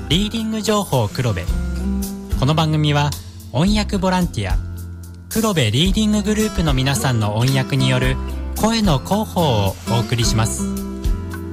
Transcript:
リーディング情報黒部。この番組は音訳ボランティア黒部リーディンググループの皆さんの音訳による声の広報をお送りします。